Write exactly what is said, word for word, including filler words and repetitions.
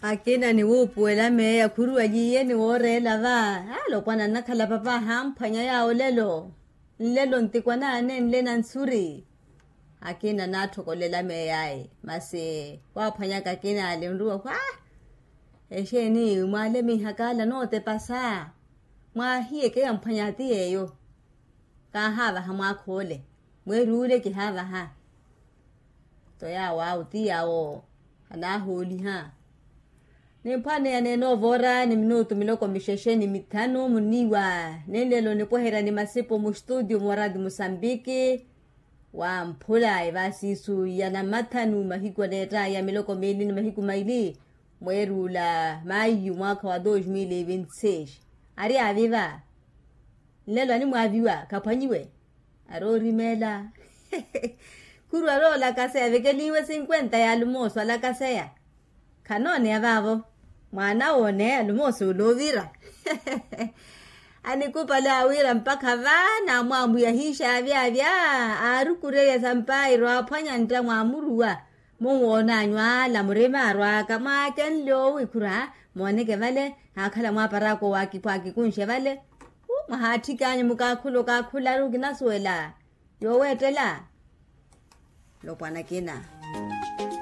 Akina ni upuela meya kuru ajiye ni ore lava. Halo kwa na nakala papa hampanya ya olelo. Lelo ntikwa na ane nlena nsuri. Akina natoko lela meyae. Masi wapanya kakina alimruwa kwa. Eshe ni mwale mihakala no te pasa. Mwa hiye kaya mpanya tiye yo. Ka hava hamwa kole. Mwe rule ki hava ha. Toya wa utia o. Hana huli ha. Nipane ya neno vora ni minutu miloko mishesheni mitano muniwa. Nendelo nipohera ni masipo mu studio moradi Mosambiki. Wa mpula evasisu ya na matanu mahiko neta ya miloko mili ni mahiko maili. Mweru la mayu mwaka wa dois mil e vinte e seis. Ari aviva. Nlelo ni mwaviwa kapanyiwe. Aro rimela. Kuru aro la kasea vekeliwe cincuenta ya lumoso la kasea. Kanone ya vavo. Mwana one alumoso ulovira. Anikupa la wira mpaka vana mwamu ya hisha avya avya. Arukure ya sampai roa panya nita mwamuruwa. Mwona nywa la murema roa kama kenlo wikura. Mwaneke vale hakala mwaparako wakipaki kunshe vale. Mahatika nye mukakulo kakula rugi nasuela. Yo wetela. Lopana kina.